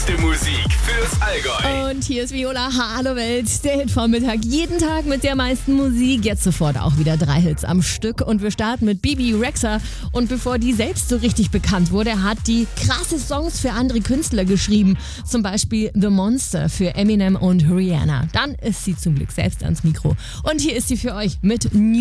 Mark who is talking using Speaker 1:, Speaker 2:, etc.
Speaker 1: Die Musik fürs Allgäu.
Speaker 2: Und hier ist Viola, hallo Welt, der Hitvormittag. Jeden Tag mit der meisten Musik, jetzt sofort auch wieder 3 Hits am Stück. Und wir starten mit Bebe Rexha. Und bevor die selbst so richtig bekannt wurde, hat die krasse Songs für andere Künstler geschrieben. Zum Beispiel The Monster für Eminem und Rihanna. Dann ist sie zum Glück selbst ans Mikro. Und hier ist sie für euch mit New